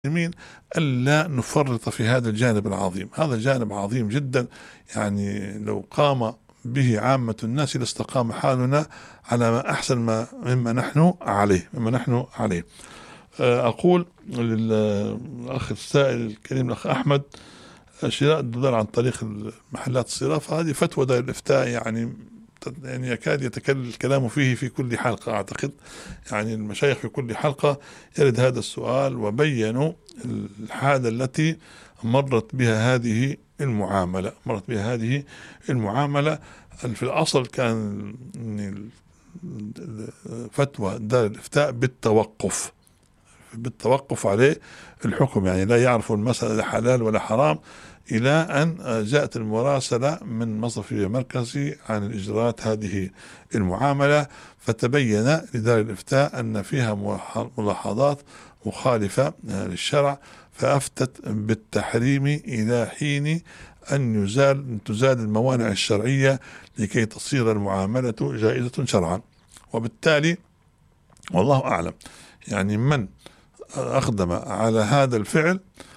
المسلمين ألا نفرط في هذا الجانب العظيم. هذا جانب عظيم جدا، يعني لو قام به عامة الناس لاستقام حالنا على ما أحسن مما نحن عليه. أقول للأخ السائل الكريم الأخ أحمد، شراء الدولار عن طريق محلات الصرافة هذه فتوى دار الإفتاء، يعني يكاد يتكلم الكلام فيه في كل حلقة. أعتقد يعني المشايخ في كل حلقة يرد هذا السؤال، وبينوا الحالة التي مرت بها هذه المعاملة. في الأصل كان فتوى دار الإفتاء بالتوقف عليه الحكم، يعني لا يعرف المسألة حلال ولا حرام إلى أن جاءت المراسلة من مصرف مركزي عن الإجراءات هذه المعاملة، فتبين لدار الإفتاء أن فيها ملاحظات مخالفة للشرع، فأفتت بالتحريم إلى حين أن تزال الموانع الشرعية لكي تصير المعاملة جائزة شرعا. وبالتالي والله أعلم يعني من أقدم على هذا الفعل،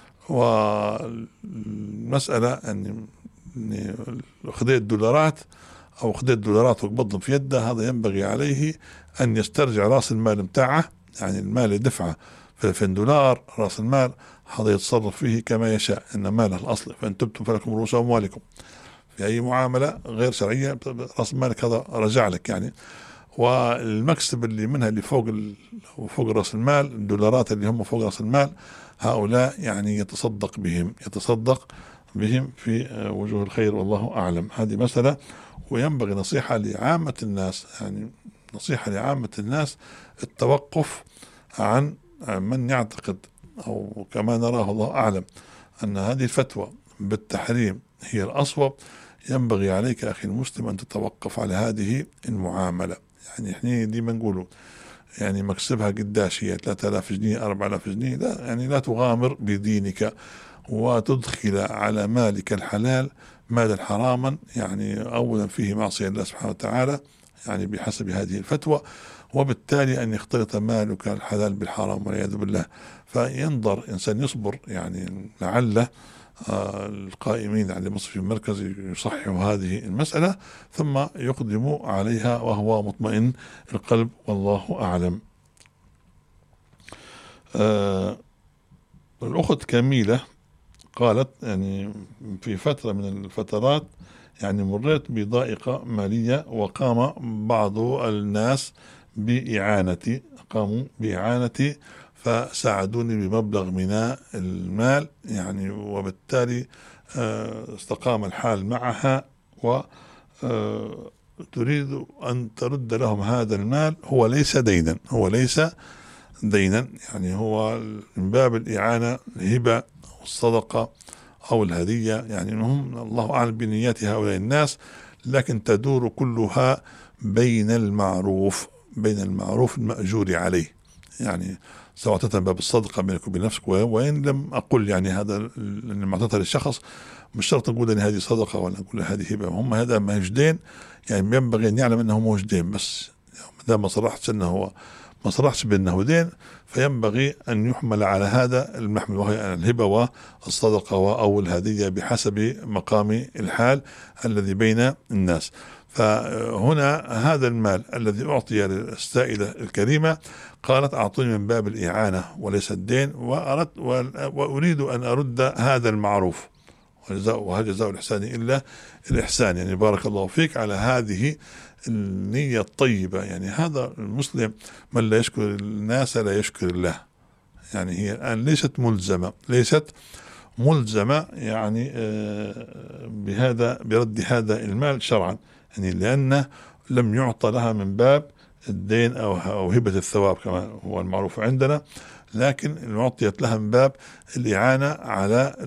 والمسألة أن خذيت الدولارات أو خذيت الدولارات وقبضهم في يده، هذا ينبغي عليه أن يسترجع رأس المال متاعه، يعني المال اللي دفعه في 2000 دولار رأس المال، هذا يتصرف فيه كما يشاء، إن ماله الأصل فإن تبتم فلكم رؤوس أموالكم. في أي معاملة غير شرعية رأس مالك هذا رجع لك يعني، والمكسب اللي منها اللي فوق رأس المال، الدولارات اللي هم فوق رأس المال، هؤلاء يعني يتصدق بهم في وجوه الخير، والله أعلم. هذه مسألة، وينبغي نصيحة لعامة الناس التوقف عن من يعتقد أو كما نراه الله أعلم أن هذه الفتوى بالتحريم هي الأصوب. ينبغي عليك أخي المسلم أن تتوقف على هذه المعاملة. يعني احنا ديما نقولوا يعني مكسبها قداش هي 3000 جنيه 4000 جنيه، لا يعني لا تغامر بدينك وتدخل على مالك الحلال مالا حراما، يعني أولا فيه معصية الله سبحانه وتعالى يعني بحسب هذه الفتوى، وبالتالي أن يختلط مالك الحلال بالحرام والعياذ بالله. فينظر إنسان يصبر، يعني لعل القائمين على مصرف المركز يصححوا هذه المسألة ثم يقدم عليها وهو مطمئن القلب، والله أعلم. الأخت كميلة قالت يعني في فترة من الفترات يعني مريت بضائقة مالية، وقام بعض الناس قاموا بإعانتي فساعدوني بمبلغ من المال، يعني وبالتالي استقام الحال معها، وتريد أن ترد لهم هذا المال. هو ليس دينا، يعني هو من باب الإعانة، الهبة والصدقة أو الهدية، يعني هم الله أعلم بنيات هؤلاء الناس، لكن تدور كلها بين المعروف المأجور عليه، يعني سواء أعطيتها باب الصدقة بينك وبين نفسك، وإن لم أقل يعني هذا لما أعطيتها للشخص مش شرط نقول أن هذه صدقة ولا نقول هذه هبة، هم هذا مهجدين، يعني ينبغي أن يعلم أنه مهجدين، بس ما ما صرحش بأنه دين، فينبغي أن يحمل على هذا المحمل، وهي الهبة والصدقة أو الهدية بحسب مقام الحال الذي بين الناس. فهنا هذا المال الذي أعطي للسائلة الكريمة قالت أعطوني من باب الإعانة وليس الدين، وأريد أن أرد هذا المعروف، وهل جزاء الإحسان إلا الإحسان، يعني بارك الله فيك على هذه النية الطيبة. يعني هذا المسلم من لا يشكر الناس لا يشكر الله، يعني هي الآن ليست ملزمة يعني برد هذا المال شرعا، يعني لأنه لم يعطى لها من باب الدين أو هبة الثواب كما هو المعروف عندنا، لكن أعطيت لها من باب الإعانة على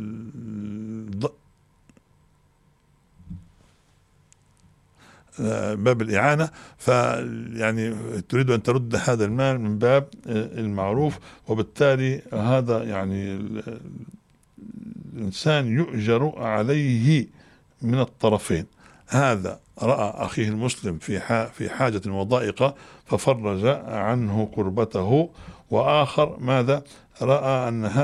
باب الإعانة، فيعني تريد أن ترد هذا المال من باب المعروف، وبالتالي هذا يعني الإنسان يؤجر عليه من الطرفين. هذا رأى أخيه المسلم في حاجة وضائقة ففرج عنه كربته وآخر ماذا؟ رأى أن